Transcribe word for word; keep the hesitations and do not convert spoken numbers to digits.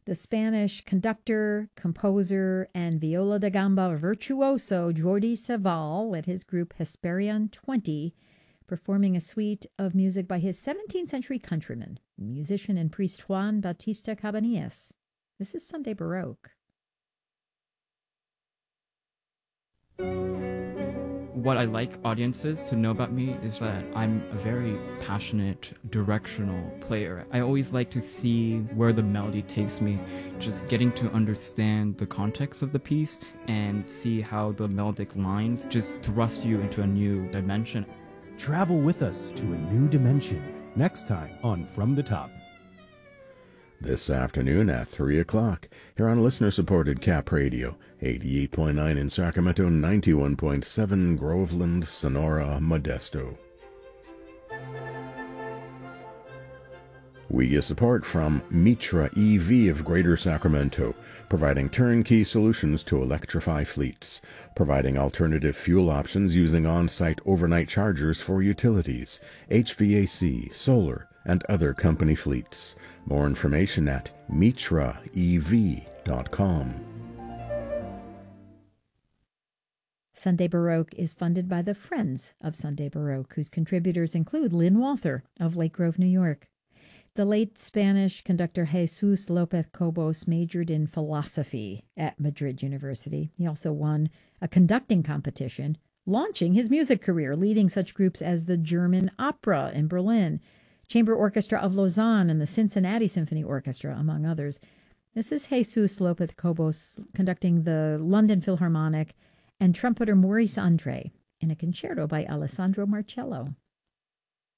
The Spanish conductor, composer, and viola da gamba virtuoso Jordi Savall led his group Hesperian twenty, performing a suite of music by his seventeenth century countryman, musician and priest Juan Bautista Cabanillas. This is Sunday Baroque. What I like audiences to know about me is that I'm a very passionate, directional player. I always like to see where the melody takes me, just getting to understand the context of the piece and see how the melodic lines just thrust you into a new dimension. Travel with us to a new dimension next time on From the Top. This afternoon at three o'clock, here on listener-supported Cap Radio, eighty-eight point nine in Sacramento, ninety-one point seven Groveland, Sonora, Modesto. We get support from Mitra E V of Greater Sacramento, providing turnkey solutions to electrify fleets, providing alternative fuel options using on-site overnight chargers for utilities, H V A C, solar, and other company fleets. More information at mitra e v dot com. Sunday Baroque is funded by the Friends of Sunday Baroque, whose contributors include Lynn Walther of Lake Grove, New York. The late Spanish conductor Jesus López Cobos majored in philosophy at Madrid University. He also won a conducting competition, launching his music career, leading such groups as the German Opera in Berlin, Chamber Orchestra of Lausanne, and the Cincinnati Symphony Orchestra, among others. This is Jesus López Cobos conducting the London Philharmonic and trumpeter Maurice Andre in a concerto by Alessandro Marcello.